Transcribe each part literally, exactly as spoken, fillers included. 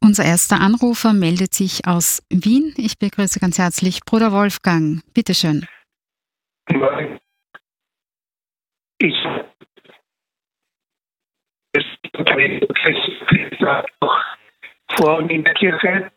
Unser erster Anrufer meldet sich aus Wien. Ich begrüße ganz herzlich Bruder Wolfgang. Bitte schön. Ich vor in der Kirche.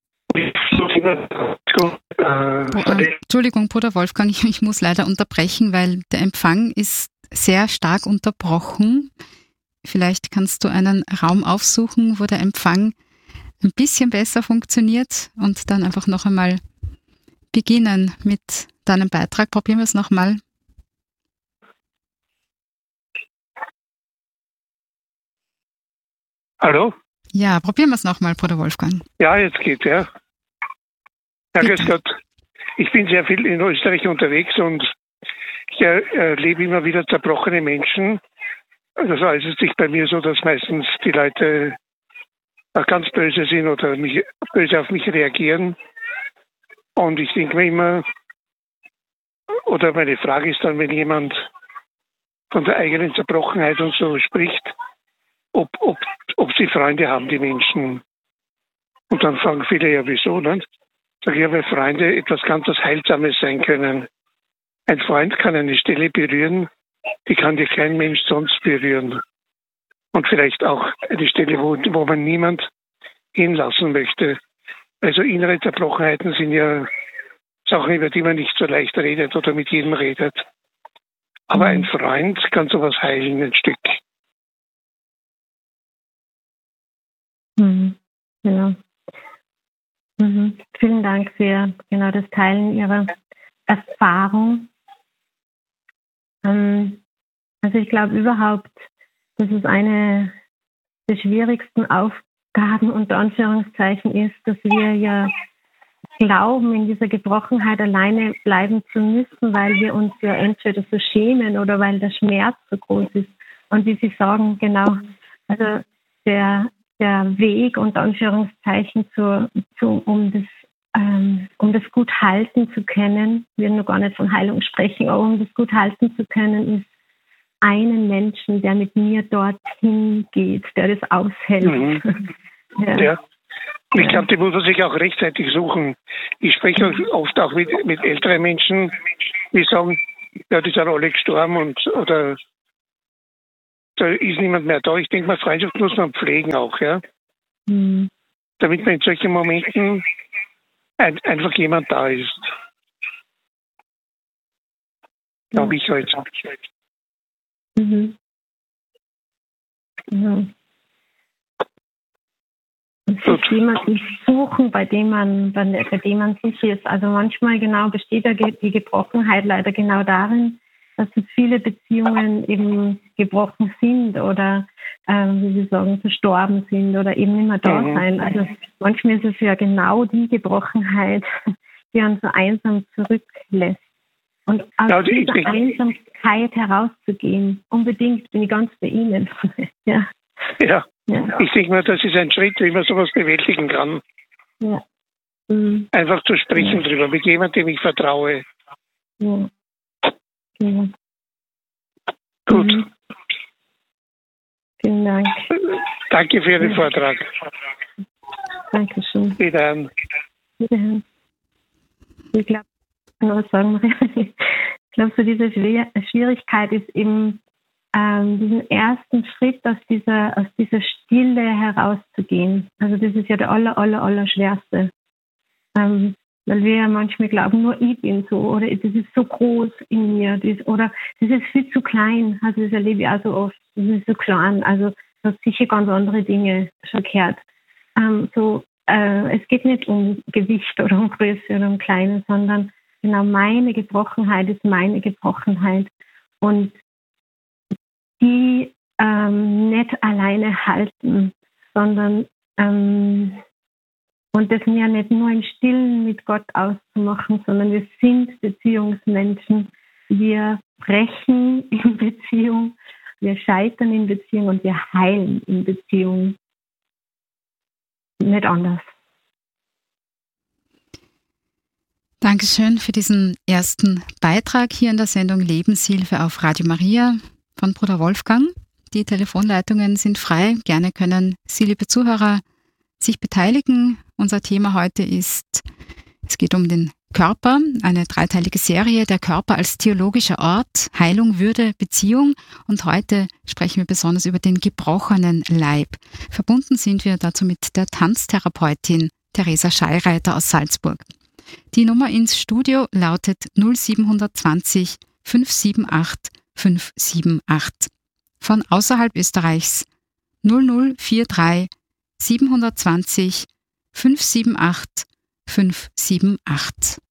Entschuldigung, Bruder Wolfgang, ich, ich muss leider unterbrechen, weil der Empfang ist sehr stark unterbrochen. Vielleicht kannst du einen Raum aufsuchen, wo der Empfang ein bisschen besser funktioniert und dann einfach noch einmal beginnen mit deinem Beitrag. Probieren wir es nochmal. Hallo? Ja, probieren wir es nochmal, Bruder Wolfgang. Ja, jetzt geht's, ja. Ja, grüß Gott. Ich bin sehr viel in Österreich unterwegs und ich erlebe immer wieder zerbrochene Menschen. Also es ist sich bei mir so, dass meistens die Leute ganz böse sind oder mich, böse auf mich reagieren. Und ich denke mir immer, oder meine Frage ist dann, wenn jemand von der eigenen Zerbrochenheit und so spricht, ob, ob, ob sie Freunde haben, die Menschen. Und dann fragen viele, ja wieso, ne? Sag ich, ja, weil Freunde etwas ganz Heilsames sein können. Ein Freund kann eine Stelle berühren, die kann dir kein Mensch sonst berühren. Und vielleicht auch eine Stelle, wo, wo man niemand hinlassen möchte. Also innere Zerbrochenheiten sind ja Sachen, über die man nicht so leicht redet oder mit jedem redet. Aber ein Freund kann sowas heilen, ein Stück. Mhm. Genau. Mhm. Vielen Dank für genau das Teilen Ihrer Erfahrung. Ähm, also ich glaube überhaupt, dass es eine der schwierigsten Aufgaben unter Anführungszeichen ist, dass wir ja glauben, in dieser Gebrochenheit alleine bleiben zu müssen, weil wir uns ja entweder so schämen oder weil der Schmerz so groß ist. Und wie Sie sagen, genau, also der der Weg unter Anführungszeichen zu, zu, um das ähm, um das gut halten zu können, wir noch gar nicht von Heilung sprechen, aber um das gut halten zu können, ist einen Menschen, der mit mir dorthin geht, der das aushält. Mhm. Ja. Ja. Ich glaube, die muss man sich auch rechtzeitig suchen. Ich spreche oft auch mit, mit älteren Menschen, die sagen, ja, die sind alle gestorben und oder da ist niemand mehr da. Ich denke mal, Freundschaft muss man pflegen auch, ja. Mhm. Damit man in solchen Momenten ein, einfach jemand da ist. Glaube ich heute. Mhm. Ja. Und sich jemanden suchen, bei dem man, bei, bei dem man sicher ist. Also manchmal genau besteht die Gebrochenheit leider genau darin, dass viele Beziehungen eben gebrochen sind oder, ähm, wie Sie sagen, verstorben sind oder eben nicht mehr da mhm. sein. Also manchmal ist es ja genau die Gebrochenheit, die uns so einsam zurücklässt. Und aus ja, dieser ich, Einsamkeit herauszugehen, unbedingt bin ich ganz bei Ihnen. ja. Ja. ja, ich denke mal, das ist ein Schritt, wie man sowas bewältigen kann. Ja. Mhm. Einfach zu sprechen ja. drüber, mit jemandem, dem ich vertraue. Ja. Ja. Gut. Mhm. Vielen Dank. Danke für Ihren ja. Vortrag. Dankeschön. Wiederhören. Wiederhören. Ich glaube, was sagen Maria? Ich glaube, so diese Schwierigkeit ist eben ähm, diesen ersten Schritt aus dieser aus dieser Stille herauszugehen. Also das ist ja der aller, aller, aller schwerste. Ähm, Weil wir ja manchmal glauben, nur ich bin so oder das ist so groß in mir das, oder das ist viel zu klein. Also das erlebe ich auch so oft. Das ist so klein. Also das hat sicher ganz andere Dinge schon gehört. Ähm, so, äh, es geht nicht um Gewicht oder um Größe oder um Kleine, sondern genau meine Gebrochenheit ist meine Gebrochenheit. Und die ähm, nicht alleine halten, sondern ähm, und das ja nicht nur im Stillen mit Gott auszumachen, sondern wir sind Beziehungsmenschen. Wir brechen in Beziehung, wir scheitern in Beziehung und wir heilen in Beziehung. Nicht anders. Dankeschön für diesen ersten Beitrag hier in der Sendung Lebenshilfe auf Radio Maria von Bruder Wolfgang. Die Telefonleitungen sind frei. Gerne können Sie, liebe Zuhörer, sich beteiligen. Unser Thema heute ist, es geht um den Körper, eine dreiteilige Serie, der Körper als theologischer Ort, Heilung, Würde, Beziehung. Und heute sprechen wir besonders über den gebrochenen Leib. Verbunden sind wir dazu mit der Tanztherapeutin Theresa Scheireiter aus Salzburg. Die Nummer ins Studio lautet null sieben zwei null fünf sieben acht fünf sieben acht. Von außerhalb Österreichs null null vier drei sieben zwei null fünf sieben acht fünf sieben acht.